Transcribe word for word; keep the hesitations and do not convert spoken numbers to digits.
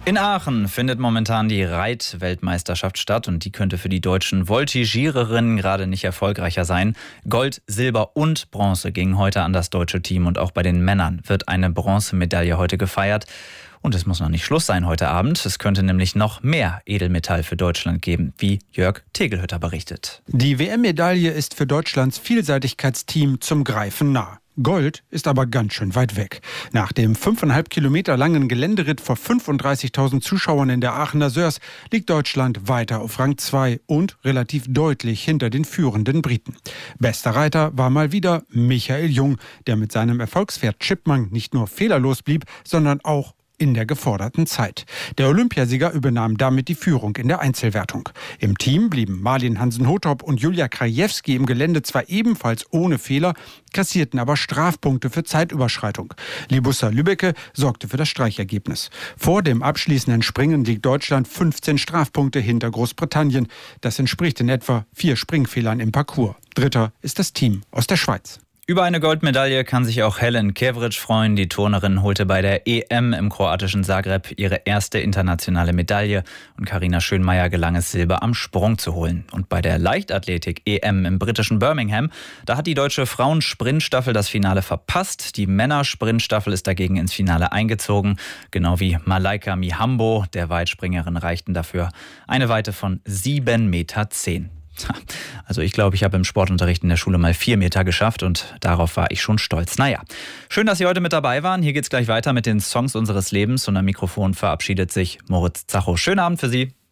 In Aachen findet momentan die Reit-Weltmeisterschaft statt und die könnte für die deutschen Voltigiererinnen gerade nicht erfolgreicher sein. Gold, Silber und Bronze gingen heute an das deutsche Team und auch bei den Männern wird eine Bronzemedaille heute gefeiert. Und es muss noch nicht Schluss sein heute Abend. Es könnte nämlich noch mehr Edelmetall für Deutschland geben, wie Jörg Tegelhütter berichtet. Die W M-Medaille ist für Deutschlands Vielseitigkeitsteam zum Greifen nah. Gold ist aber ganz schön weit weg. Nach dem fünfeinhalb Kilometer langen Geländeritt vor fünfunddreißigtausend Zuschauern in der Aachener Sörs liegt Deutschland weiter auf Rang zwei und relativ deutlich hinter den führenden Briten. Bester Reiter war mal wieder Michael Jung, der mit seinem Erfolgspferd Chipmunk nicht nur fehlerlos blieb, sondern auch in der geforderten Zeit. Der Olympiasieger übernahm damit die Führung in der Einzelwertung. Im Team blieben Marlin Hansen-Hothop und Julia Krajewski im Gelände zwar ebenfalls ohne Fehler, kassierten aber Strafpunkte für Zeitüberschreitung. Libussa Lübbecke sorgte für das Streichergebnis. Vor dem abschließenden Springen liegt Deutschland fünfzehn Strafpunkte hinter Großbritannien. Das entspricht in etwa vier Springfehlern im Parcours. Dritter ist das Team aus der Schweiz. Über eine Goldmedaille kann sich auch Helen Kevric freuen. Die Turnerin holte bei der E M im kroatischen Zagreb ihre erste internationale Medaille und Carina Schönmeier gelang es, Silber am Sprung zu holen. Und bei der Leichtathletik-E M im britischen Birmingham, da hat die deutsche Frauensprintstaffel das Finale verpasst. Die Männersprintstaffel ist dagegen ins Finale eingezogen, genau wie Malaika Mihambo. Der Weitspringerin reichten dafür eine Weite von sieben Meter zehn. Also ich glaube, ich habe im Sportunterricht in der Schule mal vier Meter geschafft und darauf war ich schon stolz. Naja, schön, dass Sie heute mit dabei waren. Hier geht's gleich weiter mit den Songs unseres Lebens und am Mikrofon verabschiedet sich Moritz Zacho. Schönen Abend für Sie.